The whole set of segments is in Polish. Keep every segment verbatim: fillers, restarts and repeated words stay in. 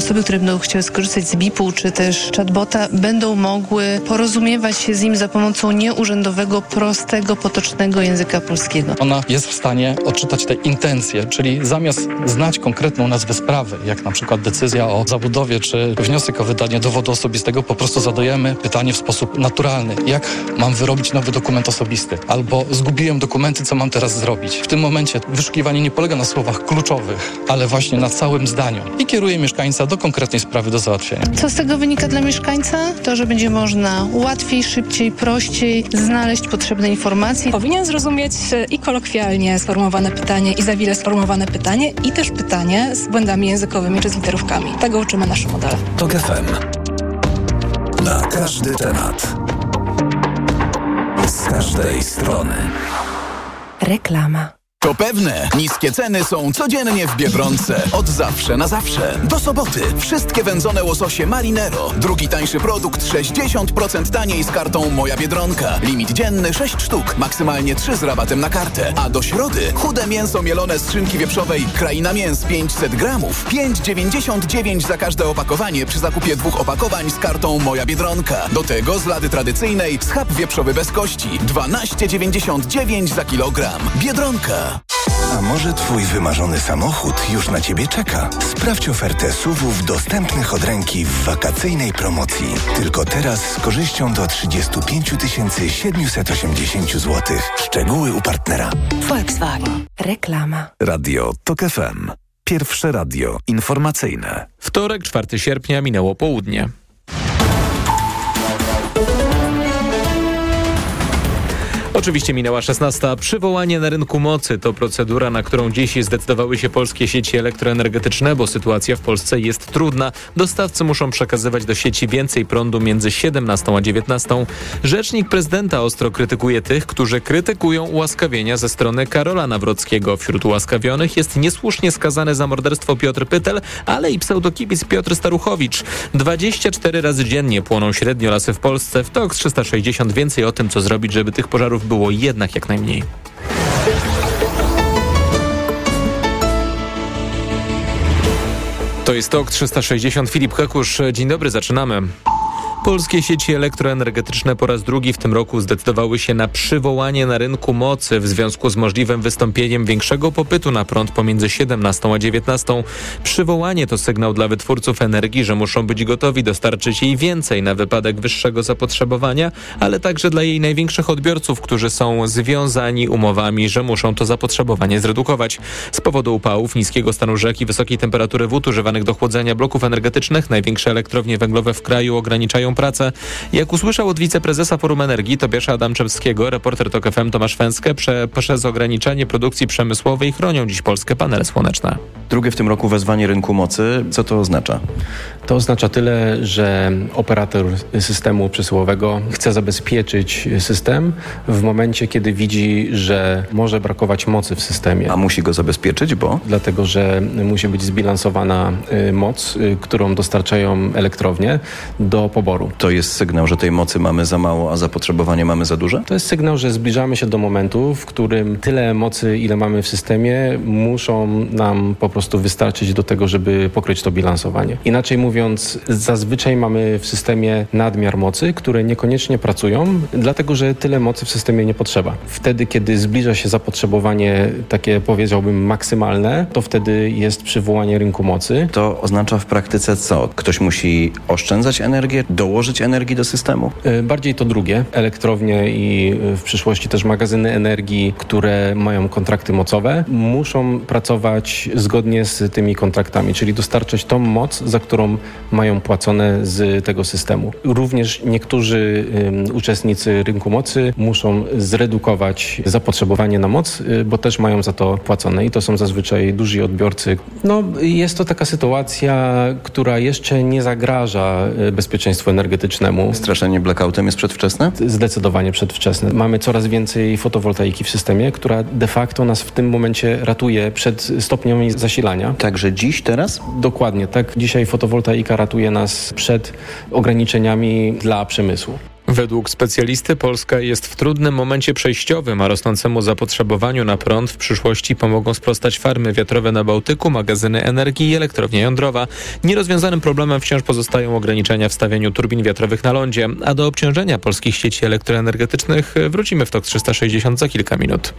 osoby, które będą chciały skorzystać z B I P-u czy też chatbota, będą mogły porozumiewać się z nim za pomocą nieurzędowego, prostego, potocznego języka polskiego. Ona jest w stanie odczytać te intencje, czyli zamiast znać konkretną nazwę sprawy, jak na przykład decyzja o zabudowie czy wniosek o wydanie dowodu osobistego, po prostu zadajemy pytanie w sposób naturalny. Jak mam wyrobić nowy dokument osobisty? Albo zgubiłem dokumenty, co mam teraz zrobić? W tym momencie wyszukiwanie nie polega na słowach kluczowych, ale właśnie na całym zdaniu i kieruje mieszkańca do konkretnej sprawy do załatwienia. Co z tego wynika dla mieszkańca? To, że będzie można łatwiej, szybciej, prościej znaleźć potrzebne informacje. Powinien zrozumieć i kolokwialnie sformułowane pytanie, i zawile sformułowane pytanie, i też pytanie z błędami językowymi czy z literówkami. Tego uczymy nasze modele. TOK F M. Na każdy temat. Z każdej strony. Reklama. To pewne, niskie ceny są codziennie w Biedronce. Od zawsze na zawsze. Do soboty wszystkie wędzone łososie Marinero. Drugi tańszy produkt sześćdziesiąt procent taniej z kartą Moja Biedronka. Limit dzienny sześć sztuk, maksymalnie trzy z rabatem na kartę. A do środy chude mięso mielone z szynki wieprzowej Kraina Mięs pięćset gramów. pięć dziewięćdziesiąt dziewięć za każde opakowanie przy zakupie dwóch opakowań z kartą Moja Biedronka. Do tego z lady tradycyjnej schab wieprzowy bez kości. dwanaście dziewięćdziesiąt dziewięć za kilogram. Biedronka. A może twój wymarzony samochód już na ciebie czeka? Sprawdź ofertę S U V-ów dostępnych od ręki w wakacyjnej promocji. Tylko teraz z korzyścią do trzydzieści pięć tysięcy siedemset osiemdziesiąt złotych. Szczegóły u partnera. Volkswagen. Reklama. Radio TOK F M. Pierwsze radio informacyjne. Wtorek, czwartego sierpnia, minęło południe. Oczywiście minęła szesnasta. Przywołanie na rynku mocy to procedura, na którą dziś zdecydowały się polskie sieci elektroenergetyczne, bo sytuacja w Polsce jest trudna. Dostawcy muszą przekazywać do sieci więcej prądu między siedemnastą a dziewiętnastą. Rzecznik prezydenta ostro krytykuje tych, którzy krytykują ułaskawienia ze strony Karola Nawrockiego. Wśród ułaskawionych jest niesłusznie skazany za morderstwo Piotr Pytel, ale i pseudokibic Piotr Staruchowicz. dwadzieścia cztery razy dziennie płoną średnio lasy w Polsce. W TOK trzysta sześćdziesiąt więcej o tym, co zrobić, żeby tych pożarów było jednak jak najmniej. To jest TOK trzysta sześćdziesiąt. Filip Hekusz. Dzień dobry, zaczynamy. Polskie sieci elektroenergetyczne po raz drugi w tym roku zdecydowały się na przywołanie na rynku mocy w związku z możliwym wystąpieniem większego popytu na prąd pomiędzy siedemnastą a dziewiętnastą. Przywołanie to sygnał dla wytwórców energii, że muszą być gotowi dostarczyć jej więcej na wypadek wyższego zapotrzebowania, ale także dla jej największych odbiorców, którzy są związani umowami, że muszą to zapotrzebowanie zredukować. Z powodu upałów, niskiego stanu rzek i wysokiej temperatury wód używanych do chłodzenia bloków energetycznych największe elektrownie węglowe w kraju ograniczają pracę. Jak usłyszał od wiceprezesa Forum Energii Tobiasza Adamczewskiego, reporter TOK F M Tomasz Fęskę, prze, przez ograniczanie produkcji przemysłowej chronią dziś polskie panele słoneczne. Drugie w tym roku wezwanie rynku mocy. Co to oznacza? To oznacza tyle, że operator systemu przesyłowego chce zabezpieczyć system w momencie, kiedy widzi, że może brakować mocy w systemie. A musi go zabezpieczyć, bo? Dlatego, że musi być zbilansowana moc, którą dostarczają elektrownie do poboru. To jest sygnał, że tej mocy mamy za mało, a zapotrzebowanie mamy za duże? To jest sygnał, że zbliżamy się do momentu, w którym tyle mocy, ile mamy w systemie, muszą nam po prostu wystarczyć do tego, żeby pokryć to bilansowanie. Inaczej mówiąc, zazwyczaj mamy w systemie nadmiar mocy, które niekoniecznie pracują, dlatego że tyle mocy w systemie nie potrzeba. Wtedy, kiedy zbliża się zapotrzebowanie takie, powiedziałbym, maksymalne, to wtedy jest przywołanie rynku mocy. To oznacza w praktyce co? Ktoś musi oszczędzać energię, dołożyć energii do systemu? Bardziej to drugie. Elektrownie i w przyszłości też magazyny energii, które mają kontrakty mocowe, muszą pracować zgodnie z tymi kontraktami, czyli dostarczać tą moc, za którą mają płacone z tego systemu. Również niektórzy um, uczestnicy rynku mocy muszą zredukować zapotrzebowanie na moc, bo też mają za to płacone i to są zazwyczaj duzi odbiorcy. No, jest to taka sytuacja, która jeszcze nie zagraża bezpieczeństwu energetycznemu. Straszenie blackoutem jest przedwczesne? Zdecydowanie przedwczesne. Mamy coraz więcej fotowoltaiki w systemie, która de facto nas w tym momencie ratuje przed stopniami zasilania. Także dziś, teraz? Dokładnie, tak. Dzisiaj fotowoltaika ratuje nas przed ograniczeniami dla przemysłu. Według specjalisty Polska jest w trudnym momencie przejściowym, a rosnącemu zapotrzebowaniu na prąd w przyszłości pomogą sprostać farmy wiatrowe na Bałtyku, magazyny energii i elektrownia jądrowa. Nierozwiązanym problemem wciąż pozostają ograniczenia w stawianiu turbin wiatrowych na lądzie, a do obciążenia polskich sieci elektroenergetycznych wrócimy w Tok trzysta sześćdziesiąt za kilka minut.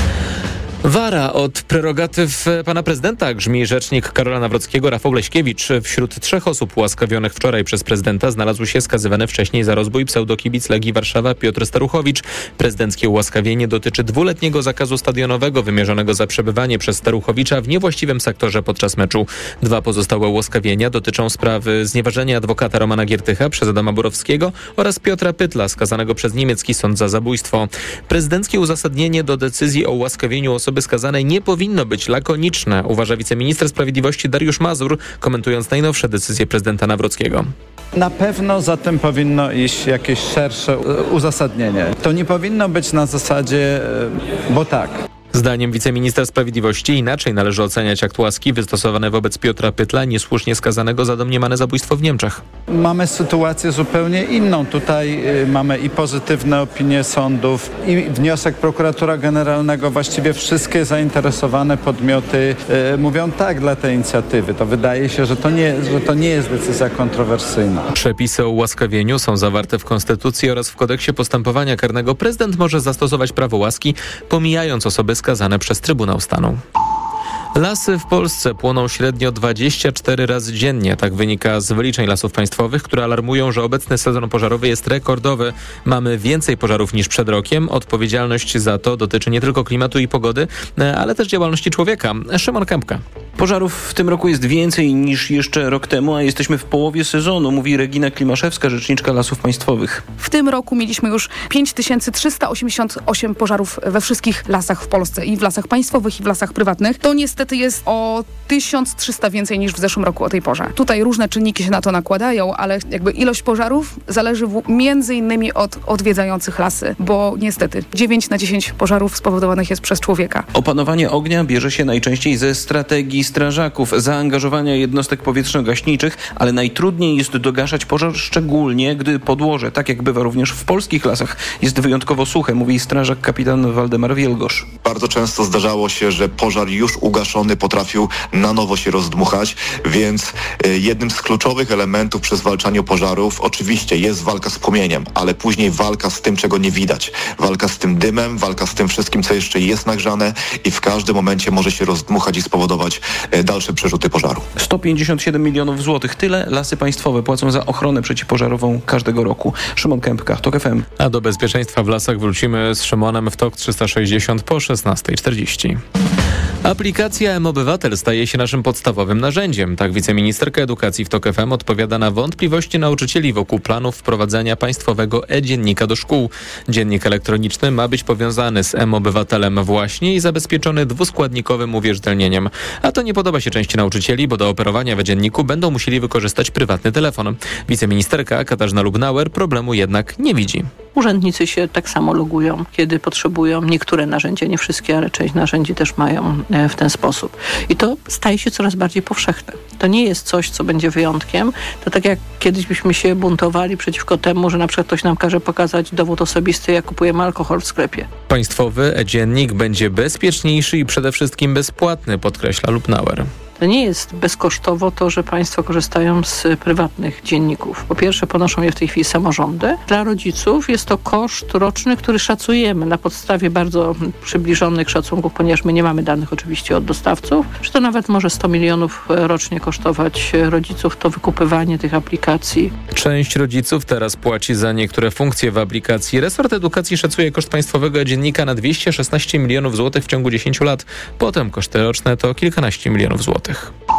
Wara od prerogatyw pana prezydenta, grzmi rzecznik Karola Nawrockiego Rafał Leśkiewicz. Wśród trzech osób ułaskawionych wczoraj przez prezydenta znalazł się skazywany wcześniej za rozbój pseudokibic Legii Warszawa Piotr Staruchowicz. Prezydenckie ułaskawienie dotyczy dwuletniego zakazu stadionowego wymierzonego za przebywanie przez Staruchowicza w niewłaściwym sektorze podczas meczu. Dwa pozostałe ułaskawienia dotyczą sprawy znieważenia adwokata Romana Giertycha przez Adama Borowskiego oraz Piotra Pytla, skazanego przez niemiecki sąd za zabójstwo. Prezydenckie uzasadnienie do decyzji o ułaskawieniu osoby skazanej nie powinno być lakoniczne, uważa wiceminister sprawiedliwości Dariusz Mazur, komentując najnowsze decyzje prezydenta Nawrockiego. Na pewno za tym powinno iść jakieś szersze uzasadnienie. To nie powinno być na zasadzie, bo tak. Zdaniem wiceministra sprawiedliwości inaczej należy oceniać akt łaski wystosowany wobec Piotra Pytla, niesłusznie skazanego za domniemane zabójstwo w Niemczech. Mamy sytuację zupełnie inną. Tutaj y, mamy i pozytywne opinie sądów, i wniosek prokuratora generalnego. Właściwie wszystkie zainteresowane podmioty y, mówią tak dla tej inicjatywy. To wydaje się, że to nie, że to nie jest decyzja kontrowersyjna. Przepisy o ułaskawieniu są zawarte w Konstytucji oraz w Kodeksie Postępowania Karnego. Prezydent może zastosować prawo łaski, pomijając osoby skazane przez Trybunał Stanu. Lasy w Polsce płoną średnio dwadzieścia cztery razy dziennie. Tak wynika z wyliczeń Lasów Państwowych, które alarmują, że obecny sezon pożarowy jest rekordowy. Mamy więcej pożarów niż przed rokiem. Odpowiedzialność za to dotyczy nie tylko klimatu i pogody, ale też działalności człowieka. Szymon Kępka. Pożarów w tym roku jest więcej niż jeszcze rok temu, a jesteśmy w połowie sezonu, mówi Regina Klimaszewska, rzeczniczka Lasów Państwowych. W tym roku mieliśmy już pięć tysięcy trzysta osiemdziesiąt osiem pożarów we wszystkich lasach w Polsce, i w lasach państwowych, i w lasach prywatnych. To niestety jest o tysiąc trzysta więcej niż w zeszłym roku o tej porze. Tutaj różne czynniki się na to nakładają, ale jakby ilość pożarów zależy w, między innymi od odwiedzających lasy, bo niestety dziewięć na dziesięć pożarów spowodowanych jest przez człowieka. Opanowanie ognia bierze się najczęściej ze strategii strażaków, zaangażowania jednostek powietrzno-gaśniczych, ale najtrudniej jest dogaszać pożar, szczególnie gdy podłoże, tak jak bywa również w polskich lasach, jest wyjątkowo suche, mówi strażak kapitan Waldemar Wielgosz. Bardzo często zdarzało się, że pożar już ugaszony potrafił na nowo się rozdmuchać, więc jednym z kluczowych elementów przy zwalczaniu pożarów oczywiście jest walka z płomieniem, ale później walka z tym, czego nie widać. Walka z tym dymem, walka z tym wszystkim, co jeszcze jest nagrzane i w każdym momencie może się rozdmuchać i spowodować dalsze przerzuty pożaru. sto pięćdziesiąt siedem milionów złotych. Tyle Lasy Państwowe płacą za ochronę przeciwpożarową każdego roku. Szymon Kępka, Tok F M. A do bezpieczeństwa w lasach wrócimy z Szymonem w Tok trzysta sześćdziesiąt po szesnasta czterdzieści. Aplikacja M-Obywatel staje się naszym podstawowym narzędziem. Tak wiceministerka edukacji w Tok F M odpowiada na wątpliwości nauczycieli wokół planów wprowadzenia państwowego e-dziennika do szkół. Dziennik elektroniczny ma być powiązany z M-Obywatelem właśnie i zabezpieczony dwuskładnikowym uwierzytelnieniem. A to nie podoba się części nauczycieli, bo do operowania w e-dzienniku będą musieli wykorzystać prywatny telefon. Wiceministerka Katarzyna Lubnauer problemu jednak nie widzi. Urzędnicy się tak samo logują, kiedy potrzebują. Niektóre narzędzia, nie wszystkie, ale część narzędzi też mają w ten sposób. I to staje się coraz bardziej powszechne. To nie jest coś, co będzie wyjątkiem. To tak jak kiedyś byśmy się buntowali przeciwko temu, że na przykład ktoś nam każe pokazać dowód osobisty, jak kupujemy alkohol w sklepie. Państwowy e-dziennik będzie bezpieczniejszy i przede wszystkim bezpłatny, podkreśla Lubnauer. To nie jest bezkosztowo to, że państwo korzystają z prywatnych dzienników. Po pierwsze, ponoszą je w tej chwili samorządy. Dla rodziców jest to koszt roczny, który szacujemy na podstawie bardzo przybliżonych szacunków, ponieważ my nie mamy danych oczywiście od dostawców, że to nawet może sto milionów rocznie kosztować rodziców to wykupywanie tych aplikacji. Część rodziców teraz płaci za niektóre funkcje w aplikacji. Resort Edukacji szacuje koszt państwowego dziennika na dwieście szesnaście milionów złotych w ciągu dziesięciu lat. Potem koszty roczne to kilkanaście milionów złotych.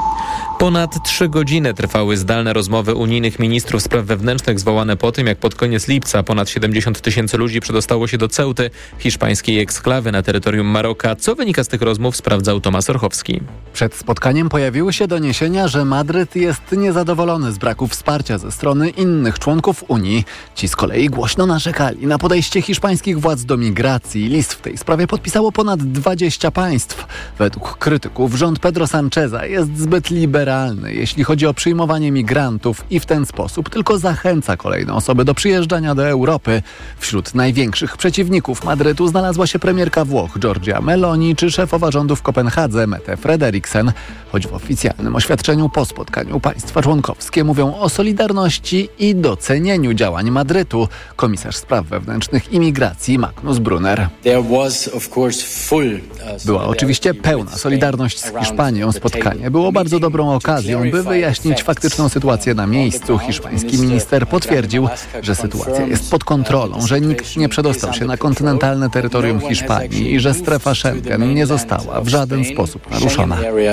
Ponad trzy godziny trwały zdalne rozmowy unijnych ministrów spraw wewnętrznych zwołane po tym, jak pod koniec lipca ponad siedemdziesiąt tysięcy ludzi przedostało się do Ceuty, hiszpańskiej eksklawy na terytorium Maroka. Co wynika z tych rozmów, sprawdzał Tomasz Orchowski. Przed spotkaniem pojawiły się doniesienia, że Madryt jest niezadowolony z braku wsparcia ze strony innych członków Unii. Ci z kolei głośno narzekali na podejście hiszpańskich władz do migracji. List w tej sprawie podpisało ponad dwadzieścia państw. Według krytyków rząd Pedro Sancheza jest zbyt liberalny liberalny, jeśli chodzi o przyjmowanie migrantów i w ten sposób tylko zachęca kolejne osoby do przyjeżdżania do Europy. Wśród największych przeciwników Madrytu znalazła się premierka Włoch Giorgia Meloni czy szefowa rządu w Kopenhadze Mette Frederiksen. Choć w oficjalnym oświadczeniu po spotkaniu państwa członkowskie mówią o solidarności i docenieniu działań Madrytu. Komisarz spraw wewnętrznych i migracji Magnus Brunner. Była oczywiście pełna solidarność z Hiszpanią. Spotkanie było bardzo dobrą okazją, by wyjaśnić faktyczną sytuację na miejscu. Hiszpański minister potwierdził, że sytuacja jest pod kontrolą, że nikt nie przedostał się na kontynentalne terytorium Hiszpanii i że strefa Schengen nie została w żaden sposób naruszona.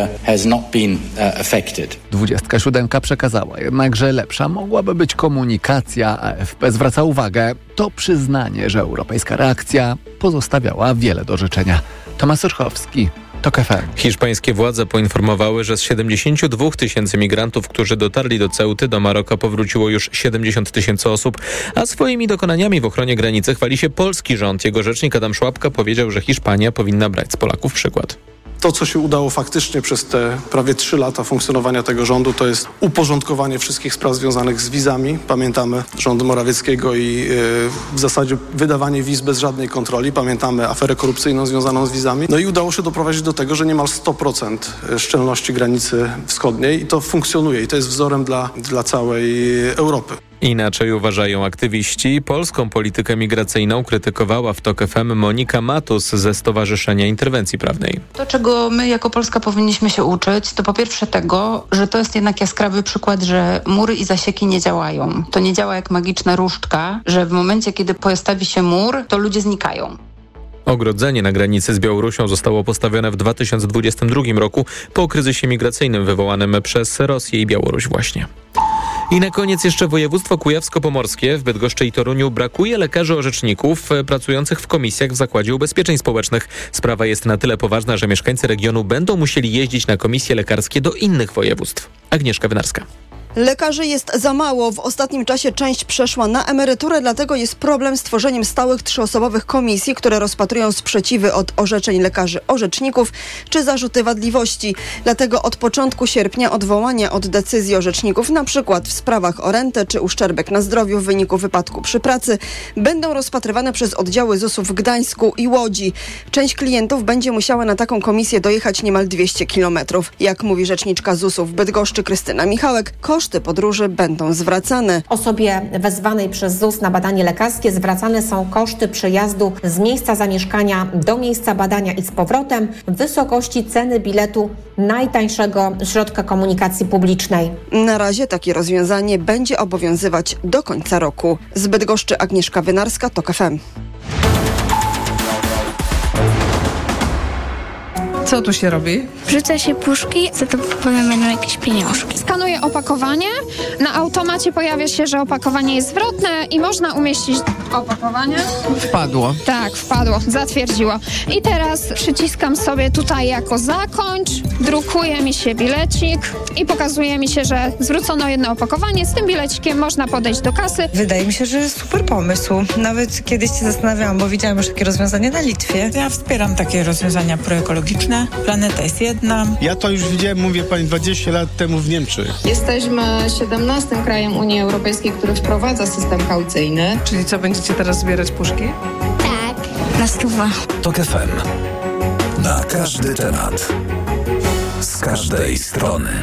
Dwudziestka siódemka przekazała jednak, że lepsza mogłaby być komunikacja. A F P zwraca uwagę, to przyznanie, że europejska reakcja pozostawiała wiele do życzenia. Tomasz Orchowski, TOK F M. Hiszpańskie władze poinformowały, że z siedemdziesięciu dwóch tysięcy migrantów, którzy dotarli do Ceuty, do Maroka powróciło już siedemdziesiąt tysięcy osób, a swoimi dokonaniami w ochronie granicy chwali się polski rząd. Jego rzecznik Adam Szłapka powiedział, że Hiszpania powinna brać z Polaków przykład. To, co się udało faktycznie przez te prawie trzy lata funkcjonowania tego rządu, to jest uporządkowanie wszystkich spraw związanych z wizami. Pamiętamy rząd Morawieckiego i yy, w zasadzie wydawanie wiz bez żadnej kontroli. Pamiętamy aferę korupcyjną związaną z wizami. No i udało się doprowadzić do tego, że niemal sto procent szczelności granicy wschodniej i to funkcjonuje i to jest wzorem dla, dla całej Europy. Inaczej uważają aktywiści. Polską politykę migracyjną krytykowała w TOK F M Monika Matus ze Stowarzyszenia Interwencji Prawnej. To, czego my jako Polska powinniśmy się uczyć, to po pierwsze tego, że to jest jednak jaskrawy przykład, że mury i zasieki nie działają. To nie działa jak magiczna różdżka, że w momencie, kiedy postawi się mur, to ludzie znikają. Ogrodzenie na granicy z Białorusią zostało postawione w dwa tysiące dwudziestym drugim roku po kryzysie migracyjnym wywołanym przez Rosję i Białoruś właśnie. I na koniec jeszcze województwo kujawsko-pomorskie. W Bydgoszczy i Toruniu brakuje lekarzy orzeczników pracujących w komisjach w Zakładzie Ubezpieczeń Społecznych. Sprawa jest na tyle poważna, że mieszkańcy regionu będą musieli jeździć na komisje lekarskie do innych województw. Agnieszka Wynarska. Lekarzy jest za mało. W ostatnim czasie część przeszła na emeryturę, dlatego jest problem z tworzeniem stałych trzyosobowych komisji, które rozpatrują sprzeciwy od orzeczeń lekarzy orzeczników czy zarzuty wadliwości. Dlatego od początku sierpnia odwołania od decyzji orzeczników, na przykład w sprawach o rentę czy uszczerbek na zdrowiu w wyniku wypadku przy pracy, będą rozpatrywane przez oddziały zusu w Gdańsku i Łodzi. Część klientów będzie musiała na taką komisję dojechać niemal dwieście kilometrów. Jak mówi rzeczniczka zusu w Bydgoszczy Krystyna Michałek, koszt Koszty podróży będą zwracane. Osobie wezwanej przez ZUS na badanie lekarskie zwracane są koszty przejazdu z miejsca zamieszkania do miejsca badania i z powrotem w wysokości ceny biletu najtańszego środka komunikacji publicznej. Na razie takie rozwiązanie będzie obowiązywać do końca roku. Z Bydgoszczy Agnieszka Wynarska, TOK F M. Co tu się robi? Wrzuca się puszki, za to potem będą jakieś pieniążki. Skanuję opakowanie. Na automacie pojawia się, że opakowanie jest zwrotne i można umieścić opakowanie. Wpadło. Tak, wpadło, zatwierdziło. I teraz przyciskam sobie tutaj jako zakończ, drukuje mi się bilecik i pokazuje mi się, że zwrócono jedno opakowanie. Z tym bilecikiem można podejść do kasy. Wydaje mi się, że super pomysł. Nawet kiedyś się zastanawiałam, bo widziałam już takie rozwiązanie na Litwie. Ja wspieram takie rozwiązania proekologiczne. Planeta jest jedna. Ja to już widziałem, mówię pani, dwadzieścia lat temu w Niemczech. Jesteśmy siedemnastym krajem Unii Europejskiej, który wprowadza system kaucyjny. Czyli co, będziecie teraz zbierać puszki? Tak, na stówę. TOK F M. Na każdy temat. Z każdej strony.